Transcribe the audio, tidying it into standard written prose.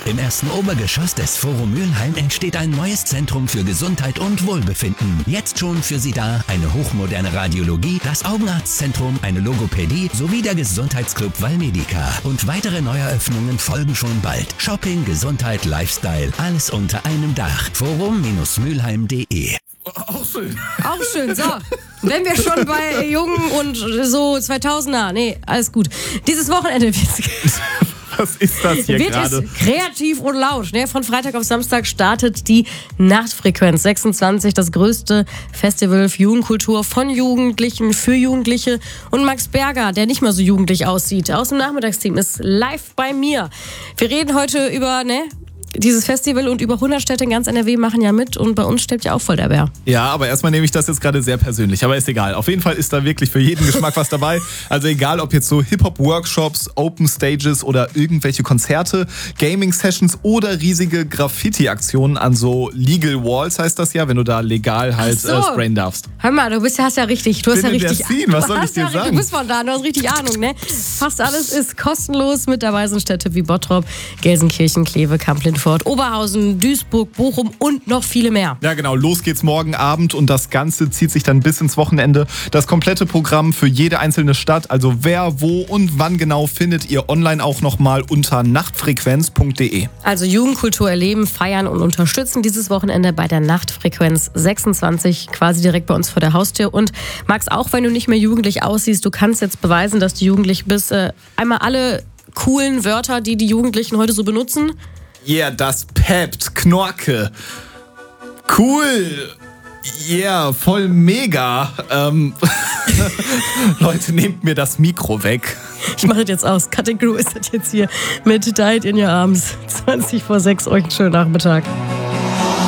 Im ersten Obergeschoss des Forum Mülheim entsteht ein neues Zentrum für Gesundheit und Wohlbefinden. Jetzt schon für Sie da eine hochmoderne Radiologie, das Augenarztzentrum, eine Logopädie sowie der Gesundheitsclub Valmedica. Und weitere Neueröffnungen folgen schon bald. Shopping, Gesundheit, Lifestyle, alles unter einem Dach. Forum-mülheim.de. Auch schön. Auch schön, so. Wenn wir schon bei Jungen und so 2000er, nee, alles gut. Dieses Wochenende Was ist das hier wird gerade? es kreativ und laut. Ne? Von Freitag auf Samstag startet die Nachtfrequenz 26, das größte Festival für Jugendkultur von Jugendlichen für Jugendliche. Und Max Berger, der nicht mal so jugendlich aussieht, aus dem Nachmittagsteam, ist live bei mir. Wir reden heute über, dieses Festival und über 100 Städte in ganz NRW machen ja mit und bei uns steppt ja auch voll der Bär. Ja, aber erstmal nehme ich das jetzt gerade sehr persönlich, aber ist egal. Auf jeden Fall ist da wirklich für jeden Geschmack was dabei. Also egal, ob jetzt so Hip-Hop-Workshops, Open Stages oder irgendwelche Konzerte, Gaming-Sessions oder riesige Graffiti-Aktionen an so Legal Walls heißt das ja, wenn du da legal halt sprayen darfst. Hör mal, hast ja richtig. Du hast ja richtig Ahnung. Was soll ich dir sagen? Du bist von da, du hast richtig Ahnung, ne? Fast alles ist kostenlos. Mit dabei sind Städte wie Bottrop, Gelsenkirchen, Kleve, Kamp-Lindfort, Oberhausen, Duisburg, Bochum und noch viele mehr. Ja genau, los geht's morgen Abend und das Ganze zieht sich dann bis ins Wochenende. Das komplette Programm für jede einzelne Stadt, also wer, wo und wann genau, findet ihr online auch nochmal unter nachtfrequenz.de. Also Jugendkultur erleben, feiern und unterstützen dieses Wochenende bei der Nachtfrequenz 26, quasi direkt bei uns vor der Haustür. Und Max, auch wenn du nicht mehr jugendlich aussiehst, du kannst jetzt beweisen, dass du jugendlich bist. Einmal alle coolen Wörter, die die Jugendlichen heute so benutzen. Yeah, das peppt, Knorke. Cool. Yeah, voll mega. Leute, nehmt mir das Mikro weg. Ich mache das jetzt aus. Cutting Crew ist das jetzt hier mit Died in Your Arms. 20 vor 6. Euch einen schönen Nachmittag.